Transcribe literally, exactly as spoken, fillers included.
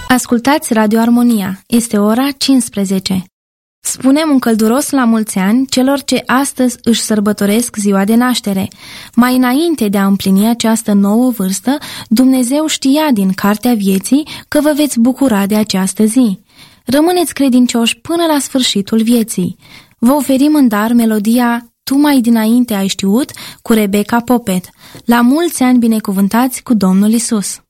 Ascultați Radio Armonia. Este ora cincisprezece. Spunem un călduros la mulți ani celor ce astăzi își sărbătoresc ziua de naștere. Mai înainte de a împlini această nouă vârstă, Dumnezeu știa din Cartea Vieții că vă veți bucura de această zi. Rămâneți credincioși până la sfârșitul vieții. Vă oferim în dar melodia Tu mai dinainte ai știut cu Rebecca Popet. La mulți ani binecuvântați cu Domnul Isus!